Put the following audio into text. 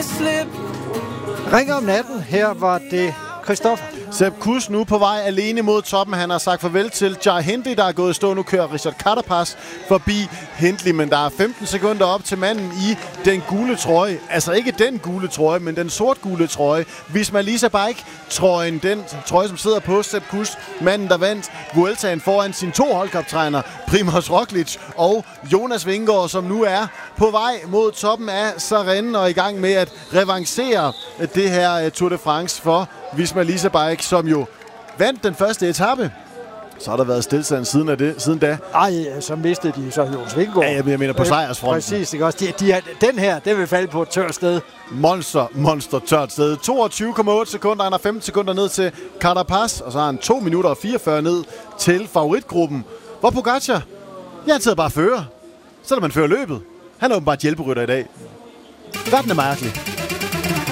Ring om natten. Her var det Christoffer. Sepp Kuss nu på vej alene mod toppen. Han har sagt farvel til Jai Hindley, der er gået i stå. Nu kører Richard Carapaz forbi Hindley, men der er 15 sekunder op til manden i den gule trøje. Altså ikke den gule trøje, men den sort-gule trøje. Visma Lease Bike-trøjen, den trøje, som sidder på Sepp Kuss. Manden, der vandt Vueltaen foran sine 2 holdkaptajner, Primož Roglič og Jonas Vingegaard, som nu er på vej mod toppen af Sarrennen og i gang med at revancere det her Tour de France for Visma Lease Bike, som jo vandt den første etape. Så har der været stilstand siden da. Ej, så mistede de så Jonas Vingegaard. Ja, jeg mener på sejrsfronten. Præcis, ikke også? Den her, den vil falde på et tørt sted. Monster tørt sted. 22,8 sekunder. Han har 15 sekunder ned til Carapaz, og så har han 2 minutter og 44 ned til favoritgruppen. Hvor Pogačar, han sidder bare fører. Så man fører løbet. Han er åbenbart hjælperytter i dag. Verden er mærkelig.